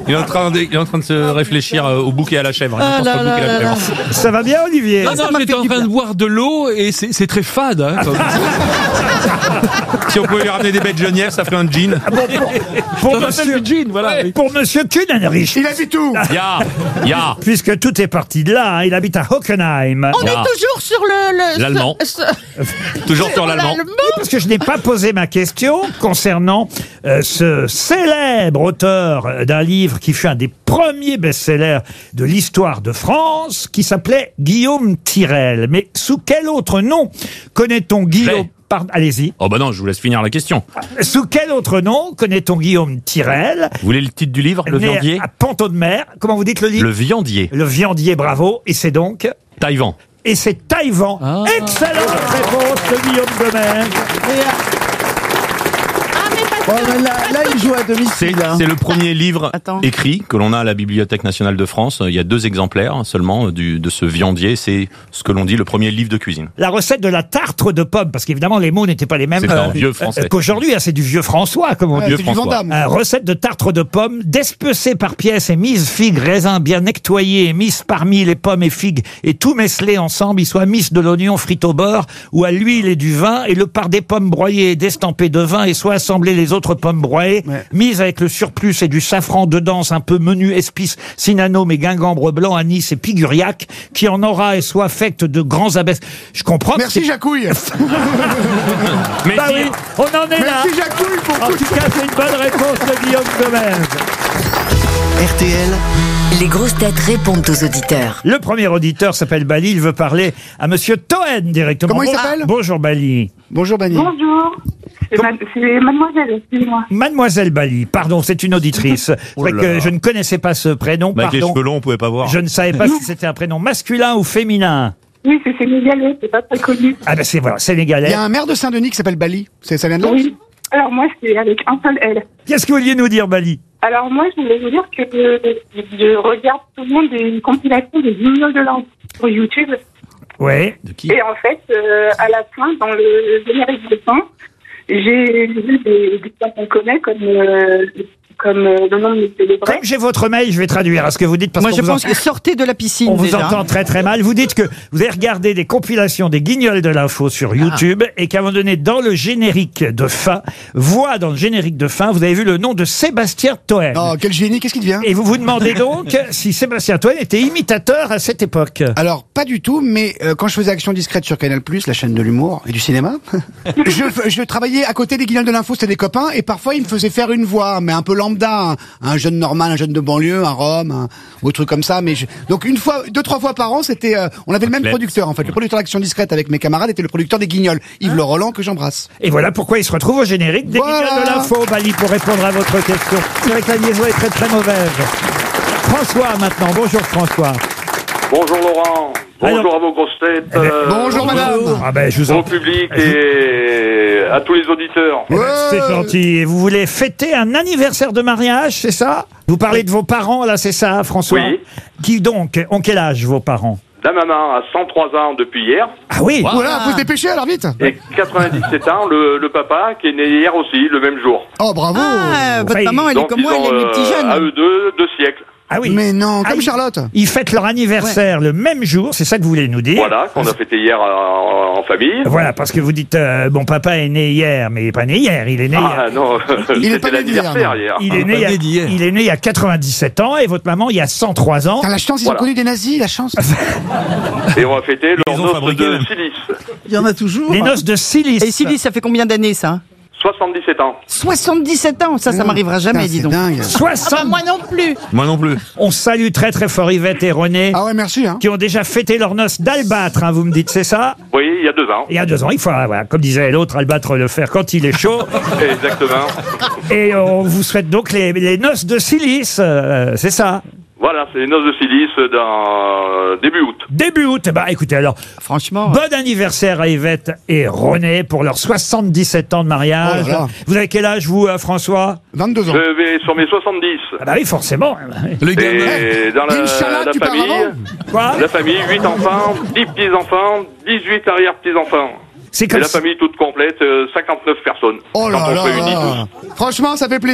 Il est en train de se réfléchir au bouquet à la chèvre. Ça va bien, Olivier? Non, j'étais en train de boire de l'eau et c'est très fade. Hein, si on pouvait lui ramener des baies de genièvre, ça ferait un gin. Pour monsieur, gin, voilà. pour monsieur Kuhnenrich. Il habite où? Ya. Puisque tout est parti de là, hein, il habite à Hockenheim. On est toujours sur l'allemand. Toujours sur l'allemand. Parce que je n'ai pas posé ma question concernant ce célèbre auteur d'un livre qui fut un des premiers best-sellers de l'histoire de France, qui s'appelait Guillaume Tirel. Mais sous quel autre nom connaît-on Guillaume... Allez-y. Oh bah non, je vous laisse finir la question. Sous quel autre nom connaît-on Guillaume Tirel? Vous voulez le titre du livre, Le Né Viandier? à Ponto-de-Mer. Comment vous dites le livre? Le Viandier. Le Viandier, bravo. Et c'est donc... Taïwan. Et c'est Taïwan. Ah. Excellente réponse de Guillaume Gomez. Là, il joue à domicile. C'est le premier livre Attends. écrit que l'on a à la Bibliothèque nationale de France. Il y a 2 exemplaires seulement de ce Viandier. C'est ce que l'on dit le premier livre de cuisine. La recette de la tarte de pommes, parce qu'évidemment les mots n'étaient pas les mêmes C'est un vieux français. qu'aujourd'hui, hein, c'est du vieux François, comme on dit. Vieux C'est du François. Vandame. Recette de tarte de pommes, despecée par pièces et mise figues, raisins bien nettoyés et mise parmi les pommes et figues et tout mesclé ensemble, il soit mise de l'oignon frit au beurre ou à l'huile et du vin et le par des pommes broyées et destampées de vin et soit assemblées les autres pommes broyées, mise avec le surplus et du safran dedans, un peu menu, épices, cinnamome et gingembre blanc, anis et piguriac, qui en aura et soit affecte de grands abesses. Je comprends. Merci Jacouille. Mais Bah oui, on en est là. Merci Jacouille pour En tout. tout cas, c'est une bonne réponse de Guillaume Gomez. RTL, Les grosses têtes répondent aux auditeurs. Le premier auditeur s'appelle Bali, il veut parler à monsieur Toen directement. Comment il s'appelle? Bonjour Bali. Bonjour Bani. Bonjour, c'est mademoiselle, excusez-moi. Mademoiselle Bali, pardon, c'est une auditrice. C'est vrai là. que je ne connaissais pas ce prénom, avec les pardon. cheveux longs, on pouvait pas voir. Je ne savais pas si c'était un prénom masculin ou féminin. Oui, c'est sénégalais, c'est pas très connu. Ah ben c'est voilà, Il sénégalais. y a un maire de Saint-Denis qui s'appelle Bali. Ça vient de là? Oui. Alors moi, c'est avec un seul L. Qu'est-ce que vous vouliez nous dire, Bali? Alors moi, je voulais vous dire que je regarde souvent des compilations des vignoles de l'Inde sur YouTube. Ouais. De qui? Et en fait, à la fin, dans le générique de fin, j'ai vu des gens qu'on connaît comme le nom de Monsieur Lebray. Comme j'ai votre mail, je vais traduire à ce que vous dites parce Moi, qu'on je vous pense que sortez de la piscine on vous déjà. entend très très mal. Vous dites que vous avez regardé des compilations des guignols de l'info sur YouTube et qu'à un moment donné, dans le générique de fin, vous avez vu le nom de Sébastien Toen. Oh, quel génie, qu'est-ce qu'il devient? Et vous vous demandez donc si Sébastien Toen était imitateur à cette époque. Alors, pas du tout, mais quand je faisais Action Discrète sur Canal+, la chaîne de l'humour et du cinéma, je travaillais à côté des guignols de l'info, c'était des copains, et parfois ils me faisaient faire une voix, mais un peu lambda, un jeune normal, un jeune de banlieue, un rhum, ou truc comme ça. Mais donc 2-3 fois par an, c'était, on avait le même producteur en fait. Le producteur d'Action Discrète avec mes camarades était le producteur des guignols, Yves Le Roland, que j'embrasse. Et voilà pourquoi il se retrouve au générique des Voilà. guignols de l'info, Bali, pour répondre à votre question. C'est vrai que la liaison est très très mauvaise. François maintenant. Bonjour François. Bonjour Laurent, bonjour Alors- à vos grosses têtes, Bonjour madame. Ah ben je vous au en public et à tous les auditeurs. Eh ben, c'est gentil. Et vous voulez fêter un anniversaire de mariage, c'est ça? Vous parlez de vos parents, là, c'est ça, François? Oui. Qui donc ont quel âge, vos parents? La maman a 103 ans depuis hier Ah oui. Voilà, faut se dépêcher alors vite. et 97 ans, le papa qui est né hier aussi, le même jour. Oh bravo. Ah, votre Enfin, maman, elle est Donc comme moi, ils elle ont est les petits jeunes. à eux deux siècles. Ah oui. Mais non, comme ils- Charlotte. Ils fêtent leur anniversaire le même jour, c'est ça que vous voulez nous dire? Voilà, qu'on a fêté hier en famille. Voilà, parce que vous dites, mon papa est né hier, mais il n'est pas né hier, il est né Ah non, Il est c'était pas né d'hier, l'anniversaire non. hier. il est né il y a 97 ans et votre maman il y a 103 ans. T'as la chance, ils Voilà. ont connu des nazis, la chance. Et on va fêter leur ont noce fabriqué de même. silice. Il y en a toujours. Les noces de Silice. Et Sylvie, ça fait combien d'années, ça? 77 ans. 77 ans, ça m'arrivera jamais, Putain, dis c'est donc. dingue. 60. Moi non plus. Moi non plus. On salue très très fort Yvette et René Ah ouais, merci. Hein. qui ont déjà fêté leur noces d'albâtre, hein, vous me dites, c'est ça? Oui, il y a 2 ans. Il y a 2 ans, il faut, voilà, comme disait l'autre, albattre le fer quand il est chaud. Exactement. Et on vous souhaite donc les noces de Silice, c'est ça? Voilà, c'est les noces de silice dans début août. Début août. Bah écoutez, alors, Franchement. bon anniversaire à Yvette et René pour leurs 77 ans de mariage. Oh là là. Vous avez quel âge, vous, François? 22 ans. Je vais sur mes 70. Ah bah oui, forcément. Le gamin. Et dans Inch'Allah, la tu pars famille, avant. Quoi? la famille, 8 enfants, 10 petits-enfants, 18 arrière-petits-enfants. C'est Et comme la ça. famille toute complète, 59 personnes. Oh là Quand on se réunit là. tous. Franchement, ça fait plaisir.